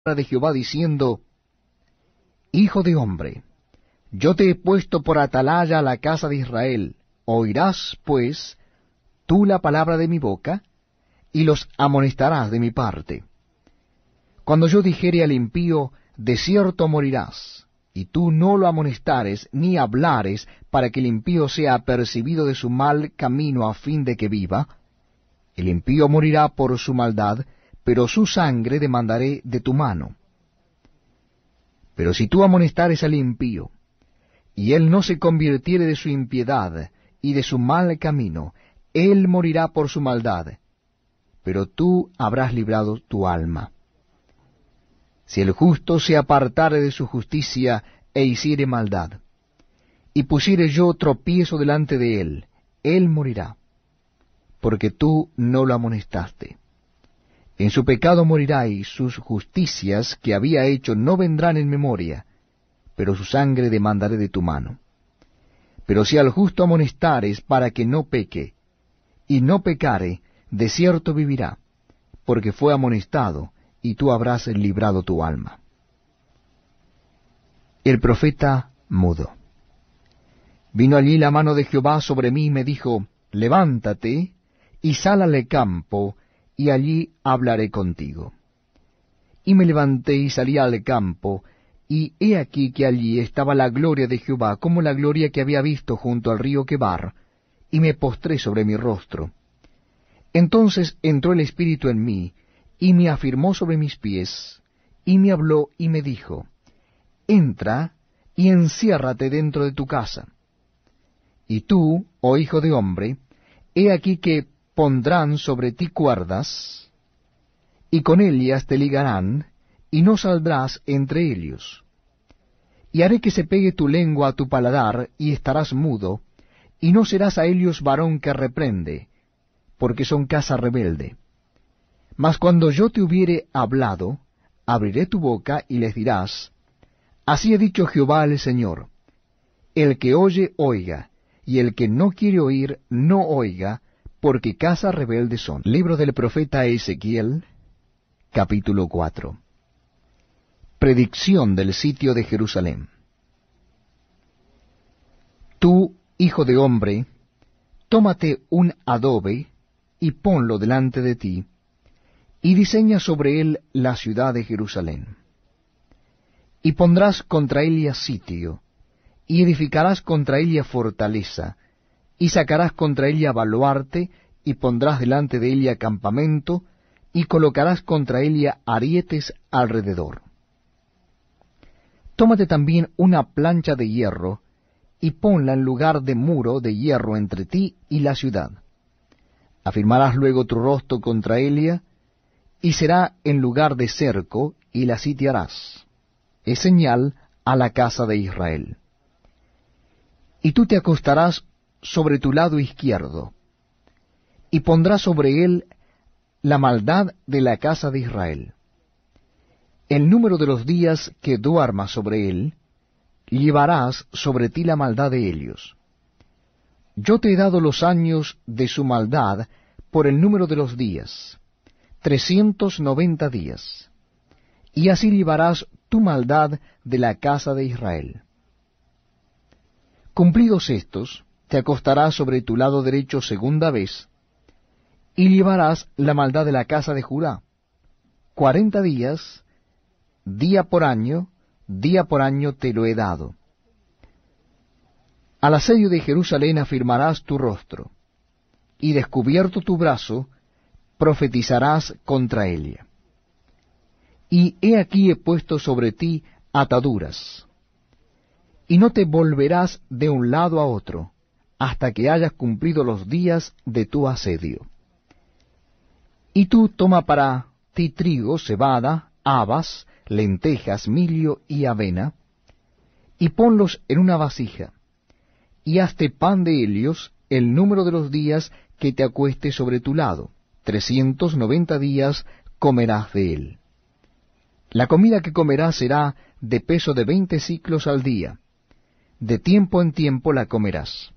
de Jehová diciendo: Hijo de hombre, yo te he puesto por atalaya a la casa de Israel. Oirás, pues, tú la palabra de mi boca, y los amonestarás de mi parte. Cuando yo dijere al impío: de cierto morirás, y tú no lo amonestares ni hablares, para que el impío sea apercibido de su mal camino a fin de que viva, el impío morirá por su maldad, pero su sangre demandaré de tu mano. Pero si tú amonestares al impío, y él no se convirtiere de su impiedad y de su mal camino, él morirá por su maldad, pero tú habrás librado tu alma. Si el justo se apartare de su justicia e hiciere maldad, y pusiere yo tropiezo delante de él morirá, porque tú no lo amonestaste. En su pecado morirá, y sus justicias que había hecho no vendrán en memoria, pero su sangre demandaré de tu mano. Pero si al justo amonestares para que no peque, y no pecare, de cierto vivirá, porque fue amonestado, y tú habrás librado tu alma. El profeta mudo. Vino allí la mano de Jehová sobre mí y me dijo: levántate, y sal al campo, y allí hablaré contigo. Y me levanté y salí al campo, y he aquí que allí estaba la gloria de Jehová, como la gloria que había visto junto al río Quebar, y me postré sobre mi rostro. Entonces entró el Espíritu en mí, y me afirmó sobre mis pies, y me habló y me dijo: entra y enciérrate dentro de tu casa. Y tú, oh hijo de hombre, he aquí que pondrán sobre ti cuerdas, y con ellas te ligarán, y no saldrás entre ellos. Y haré que se pegue tu lengua a tu paladar, y estarás mudo, y no serás a ellos varón que reprende, porque son casa rebelde. Mas cuando yo te hubiere hablado, abriré tu boca, y les dirás: así ha dicho Jehová el Señor. El que oye, oiga, y el que no quiere oír, no oiga, porque casa rebelde son. Libro del profeta Ezequiel, capítulo 4. Predicción del sitio de Jerusalén. Tú, hijo de hombre, tómate un adobe, y ponlo delante de ti, y diseña sobre él la ciudad de Jerusalén. Y pondrás contra ella sitio, y edificarás contra ella fortaleza, y sacarás contra ella baluarte, y pondrás delante de ella campamento, y colocarás contra ella arietes alrededor. Tómate también una plancha de hierro, y ponla en lugar de muro de hierro entre ti y la ciudad. Afirmarás luego tu rostro contra ella, y será en lugar de cerco, y la sitiarás. Es señal a la casa de Israel. Y tú te acostarás sobre tu lado izquierdo, y pondrás sobre él la maldad de la casa de Israel. El número de los días que duermas sobre él, llevarás sobre ti la maldad de ellos. Yo te he dado los años de su maldad por el número de los días, 390 días, y así llevarás tu maldad de la casa de Israel. Cumplidos estos, te acostarás sobre tu lado derecho segunda vez, y llevarás la maldad de la casa de Judá. 40 días, día por año te lo he dado. Al asedio de Jerusalén afirmarás tu rostro, y descubierto tu brazo, profetizarás contra ella. Y he aquí he puesto sobre ti ataduras, y no te volverás de un lado a otro, hasta que hayas cumplido los días de tu asedio. Y tú toma para ti trigo, cebada, habas, lentejas, milio y avena, y ponlos en una vasija, y hazte pan de ellos el número de los días que te acueste sobre tu lado, 390 días comerás de él. La comida que comerás será de peso de 20 siclos al día, de tiempo en tiempo la comerás.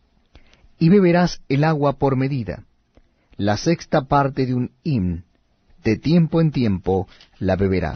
Y beberás el agua por medida, la sexta parte de un hin, de tiempo en tiempo la beberás.